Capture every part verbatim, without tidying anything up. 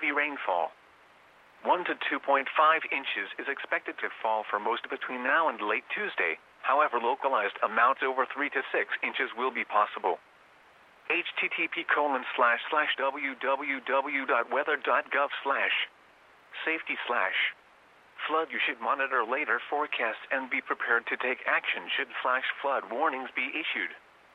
heavy rainfall. one to two point five inches is expected to fall for most between now and late Tuesday. However, localized amounts over three to six inches will be possible. http colon slash slash www.weather.gov slash safety slash flood. You should monitor later forecasts and be prepared to take action should flash flood warnings be issued.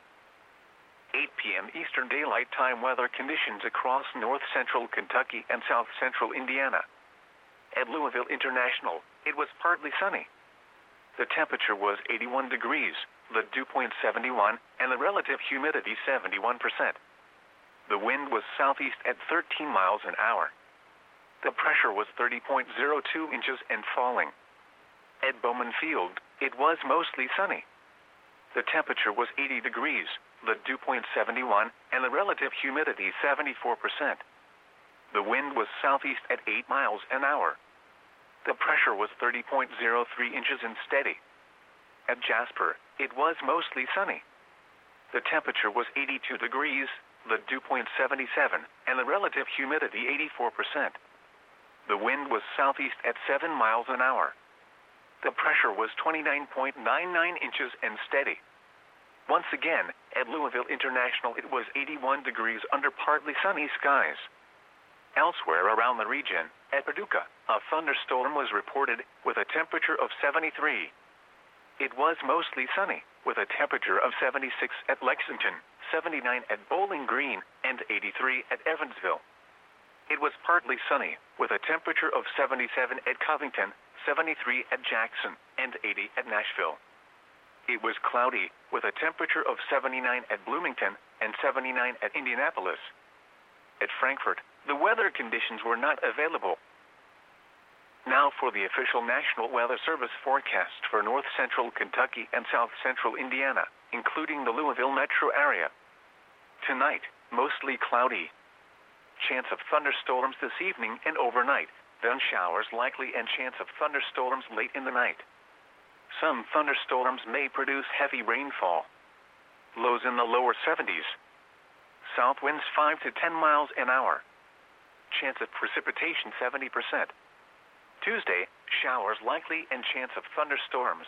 eight p m Eastern Daylight Time weather conditions across north central Kentucky and south central Indiana. At Louisville International, it was partly sunny. The temperature was eighty-one degrees, the dew point seventy-one, and the relative humidity seventy-one percent. The wind was southeast at thirteen miles an hour. The pressure was thirty point zero two inches and falling. At Bowman Field, it was mostly sunny. The temperature was eighty degrees, the dew point seventy-one, and the relative humidity seventy-four percent. The wind was southeast at eight miles an hour. The pressure was thirty point zero three inches and steady. At Jasper, it was mostly sunny. The temperature was eighty-two degrees, the dew point seventy-seven, and the relative humidity eighty-four percent. The wind was southeast at seven miles an hour. The pressure was twenty-nine point nine nine inches and steady. Once again, at Louisville International, it was eighty-one degrees under partly sunny skies. Elsewhere around the region, at Paducah, a thunderstorm was reported with a temperature of seventy-three. It was mostly sunny, with a temperature of seventy-six at Lexington, seventy-nine at Bowling Green, and eighty-three at Evansville. It was partly sunny, with a temperature of seventy-seven at Covington, seventy-three at Jackson, and eighty at Nashville. It was cloudy, with a temperature of seventy-nine at Bloomington and seventy-nine at Indianapolis. At Frankfort, the weather conditions were not available. Now for the official National Weather Service forecast for north central Kentucky and south central Indiana, including the Louisville metro area. Tonight, mostly cloudy. Chance of thunderstorms this evening and overnight, then showers likely and chance of thunderstorms late in the night. Some thunderstorms may produce heavy rainfall. Lows in the lower seventies. South winds five to ten miles an hour. Chance of precipitation seventy percent. Tuesday, showers likely and chance of thunderstorms.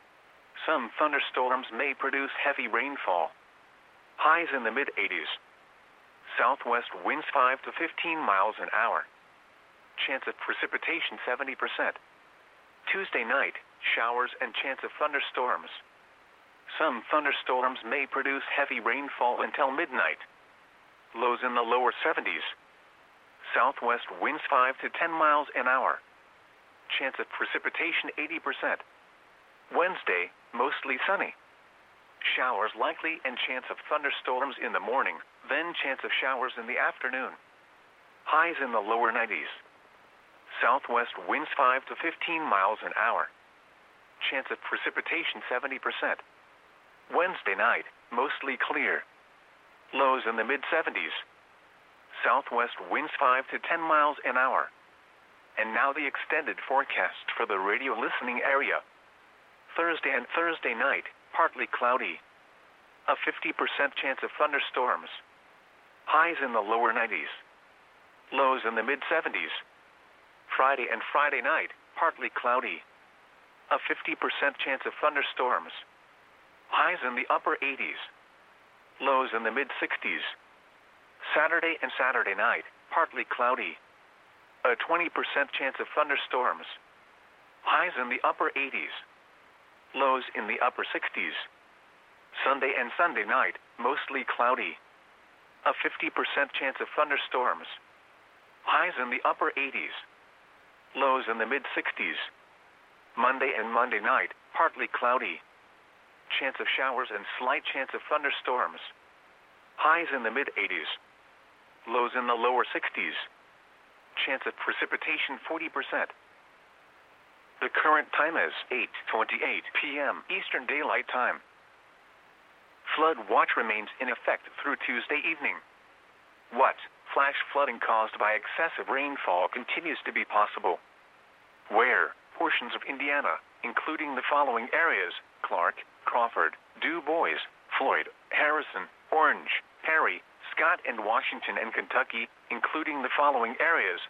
Some thunderstorms may produce heavy rainfall. Highs in the mid eighties. Southwest winds five to fifteen miles an hour. Chance of precipitation seventy percent. Tuesday night, showers and chance of thunderstorms. Some thunderstorms may produce heavy rainfall until midnight. Lows in the lower seventies. Southwest winds five to ten miles an hour. Chance of precipitation eighty percent. Wednesday, mostly sunny. Showers likely and chance of thunderstorms in the morning, then chance of showers in the afternoon. Highs in the lower nineties. Southwest winds five to fifteen miles an hour. Chance of precipitation seventy percent. Wednesday night, mostly clear. Lows in the mid seventies. Southwest winds five to ten miles an hour. And now the extended forecast for the radio listening area. Thursday and Thursday night, partly cloudy. A fifty percent chance of thunderstorms. Highs in the lower nineties. Lows in the mid seventies. Friday and Friday night, partly cloudy. A fifty percent chance of thunderstorms. Highs in the upper eighties. Lows in the mid sixties. Saturday and Saturday night, partly cloudy. A twenty percent chance of thunderstorms. Highs in the upper eighties. Lows in the upper sixties. Sunday and Sunday night, mostly cloudy. A fifty percent chance of thunderstorms. Highs in the upper eighties. Lows in the mid sixties. Monday and Monday night, partly cloudy. Chance of showers and slight chance of thunderstorms. Highs in the mid eighties. Lows in the lower sixties. Chance of precipitation forty percent. The current time is eight twenty-eight p m Eastern Daylight Time. Flood watch remains in effect through Tuesday evening. What? Flash flooding caused by excessive rainfall continues to be possible. Where? Portions of Indiana, including the following areas: Clark, Crawford, Du Bois, Floyd, Harrison, Orange, Perry, Scott, and Washington, and Kentucky, including the following areas: